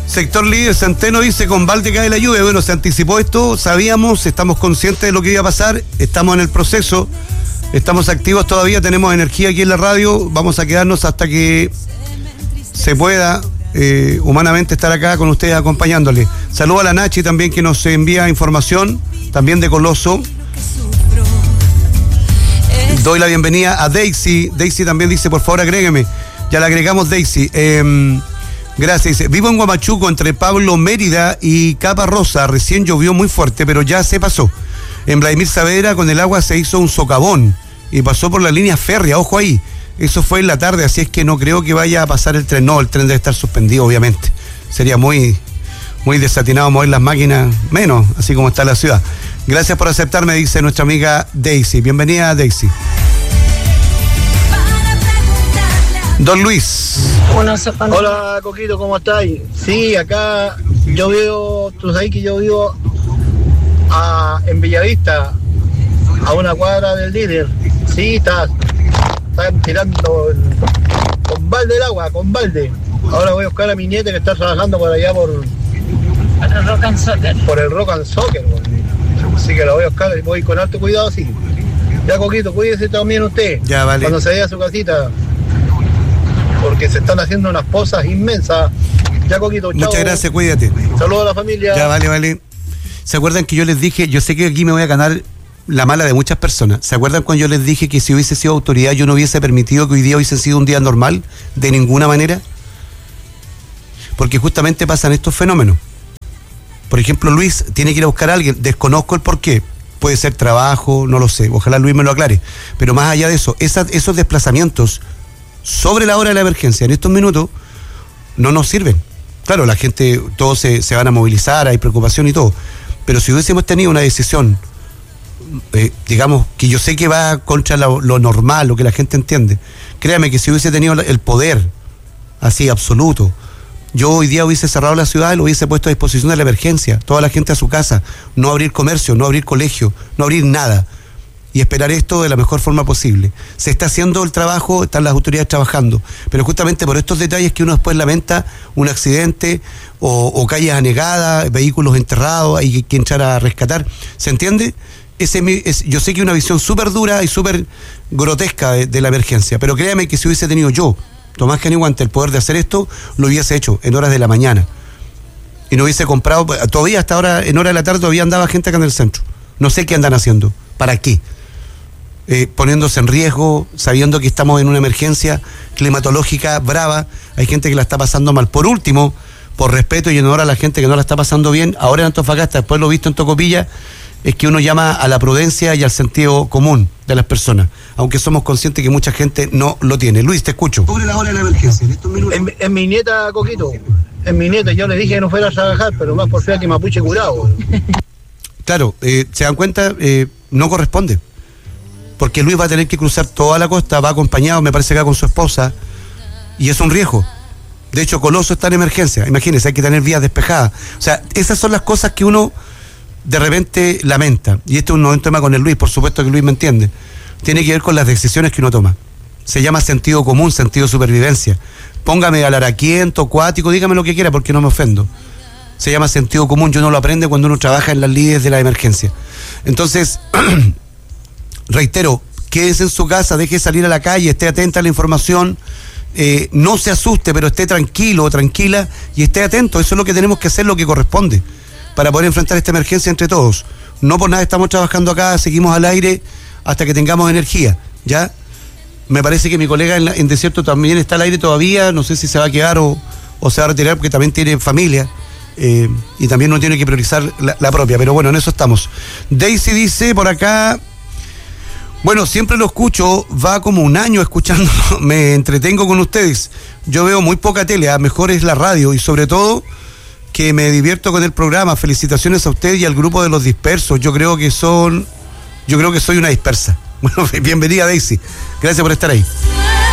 Sector líder, Centeno dice, con balde cae la lluvia. Bueno, se anticipó esto, sabíamos, estamos conscientes de lo que iba a pasar, estamos en el proceso, estamos activos todavía, tenemos energía aquí en la radio, vamos a quedarnos hasta que se pueda humanamente estar acá con ustedes acompañándole. Saludo a la Nachi también, que nos envía información, también de Coloso. Doy la bienvenida a Daisy. Daisy también dice, por favor agrégueme. Ya la agregamos, Daisy. Gracias. Dice, vivo en Huamachuco, entre Pablo Mérida y Capa Rosa. Recién llovió muy fuerte, pero ya se pasó. En Vladimir Saavedra, con el agua se hizo un socavón y pasó por la línea férrea. Ojo ahí. Eso fue en la tarde, así es que no creo que vaya a pasar el tren. No, el tren debe estar suspendido, obviamente. Sería muy desatinado mover las máquinas, menos, así como está la ciudad. Gracias por aceptarme, dice nuestra amiga Daisy. Bienvenida, Daisy. Don Luis. Hola, Coquito, ¿cómo estáis? Sí, acá yo vivo, tú sabes que yo vivo en Bellavista, a una cuadra del líder. Sí, están tirando con balde el agua, con balde. Ahora voy a buscar a mi nieta que está trabajando por allá por el Rock and Soccer. Por el Rock and Soccer, así que la voy a buscar y voy con alto cuidado, sí. Ya, Coquito, cuídese también usted. Ya, vale. Cuando se vaya a su casita, porque se están haciendo unas pozas inmensas. Ya, Coquito, chao. Muchas gracias, cuídate. Saludos a la familia. Ya, vale. ¿Se acuerdan que yo les dije, yo sé que aquí me voy a ganar la mala de muchas personas? ¿Se acuerdan cuando yo les dije que si hubiese sido autoridad yo no hubiese permitido que hoy día hubiese sido un día normal? De ninguna manera. Porque justamente pasan estos fenómenos. Por ejemplo, Luis tiene que ir a buscar a alguien, desconozco el porqué. Puede ser trabajo, no lo sé, ojalá Luis me lo aclare. Pero más allá de eso, esos desplazamientos sobre la hora de la emergencia en estos minutos no nos sirven. Claro, la gente, todos se van a movilizar, hay preocupación y todo, pero si hubiésemos tenido una decisión, digamos, que yo sé que va contra lo normal, lo que la gente entiende, créame que si hubiese tenido el poder así absoluto, yo hoy día hubiese cerrado la ciudad y lo hubiese puesto a disposición de la emergencia, toda la gente a su casa, no abrir comercio, no abrir colegio, no abrir nada, y esperar esto de la mejor forma posible. Se está haciendo el trabajo, están las autoridades trabajando, pero justamente por estos detalles que uno después lamenta un accidente o calles anegadas, vehículos enterrados, hay que entrar a rescatar, ¿se entiende? Yo sé que es una visión súper dura y súper grotesca de la emergencia, pero créame que si hubiese tenido yo, Tomás Caniguante, el poder de hacer esto, lo hubiese hecho en horas de la mañana y no hubiese comprado, todavía hasta ahora, en horas de la tarde todavía andaba gente acá en el centro, no sé qué andan haciendo, ¿para qué? Poniéndose en riesgo, sabiendo que estamos en una emergencia climatológica brava, hay gente que la está pasando mal. Por último, por respeto y en honor a la gente que no la está pasando bien, ahora en Antofagasta, después lo visto en Tocopilla, es que uno llama a la prudencia y al sentido común de las personas, aunque somos conscientes que mucha gente no lo tiene. Luis, te escucho. Sobre la hora de la emergencia, en estos minutos. En mi nieta, Coquito, en mi nieta, yo le dije que no fuera a trabajar, pero más por fea que mapuche curado. Claro, se dan cuenta, no corresponde. Porque Luis va a tener que cruzar toda la costa, va acompañado, me parece que va con su esposa, y es un riesgo. De hecho, Coloso está en emergencia, imagínense, hay que tener vías despejadas. O sea, esas son las cosas que uno de repente lamenta, y este es un tema con el Luis, por supuesto que Luis me entiende, tiene que ver con las decisiones que uno toma. Se llama sentido común, sentido de supervivencia. Póngame al araquiento, acuático, dígame lo que quiera porque no me ofendo. Se llama sentido común, yo no lo aprende cuando uno trabaja en las líderes de la emergencia. Entonces, reitero, quédese en su casa, deje salir a la calle, esté atenta a la información, no se asuste, pero esté tranquilo o tranquila y esté atento. Eso es lo que tenemos que hacer, lo que corresponde para poder enfrentar esta emergencia entre todos. No por nada estamos trabajando acá, seguimos al aire hasta que tengamos energía, ¿ya? Me parece que mi colega en Desierto también está al aire todavía, no sé si se va a quedar o se va a retirar porque también tiene familia. Y también no tiene que priorizar la propia, pero bueno, en eso estamos. Daisy dice por acá, bueno, siempre lo escucho, va como un año escuchando, me entretengo con ustedes, yo veo muy poca tele, mejor es la radio y sobre todo que me divierto con el programa. Felicitaciones a usted y al grupo de los dispersos, yo creo que soy una dispersa. Bueno, bienvenida Daisy, gracias por estar ahí.